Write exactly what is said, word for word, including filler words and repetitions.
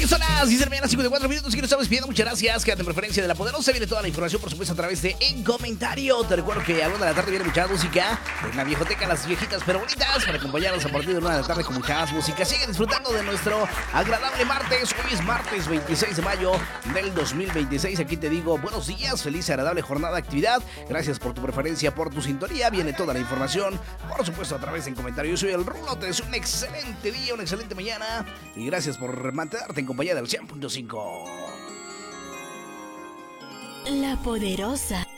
son las diez de la mañana, cincuenta y cuatro minutos. Y nos estamos pidiendo, muchas gracias. Quédate en preferencia de la poderosa. Viene toda la información, por supuesto, a través de En Comentario. Te recuerdo que a la una de la tarde viene mucha música en la viejoteca, las viejitas pero bonitas, para acompañarnos a partir de la una de la tarde con mucha más música. Sigue disfrutando de nuestro agradable martes. Hoy es martes veintiséis de mayo del dos mil veintiséis. Aquí te digo buenos días, feliz y agradable jornada de actividad. Gracias por tu preferencia, por tu sintonía. Viene toda la información, por supuesto, a través de En Comentario. Yo soy el Rulo. Te deseo un excelente día, una excelente mañana. Y gracias por mantenerte en compañía del cien punto cinco. La Poderosa.